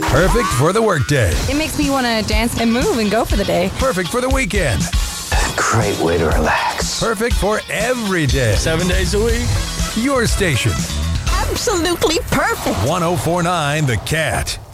Perfect for the workday. It makes me want to dance and move and go for the day. Perfect for the weekend. Great way to relax. Perfect for every day. 7 days a week. Your station. Absolutely perfect. 1049 The Cat.